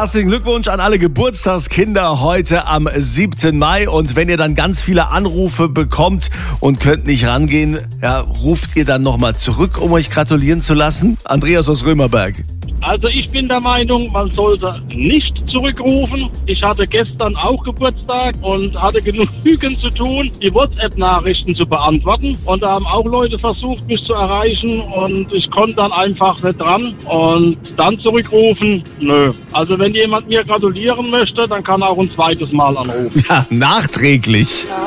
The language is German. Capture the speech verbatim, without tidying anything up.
Herzlichen Glückwunsch an alle Geburtstagskinder heute am siebten Mai. Und wenn ihr dann ganz viele Anrufe bekommt und könnt nicht rangehen, ja, ruft ihr dann nochmal zurück, um euch gratulieren zu lassen? Andreas aus Römerberg. Also ich bin der Meinung, man sollte nicht zurückrufen. Ich hatte gestern auch Geburtstag und hatte genügend zu tun, die WhatsApp-Nachrichten zu beantworten. Und da haben auch Leute versucht, mich zu erreichen und ich konnte dann einfach nicht dran. Und dann zurückrufen, nö. Also wenn jemand mir gratulieren möchte, dann kann er auch ein zweites Mal anrufen. Ja, nachträglich.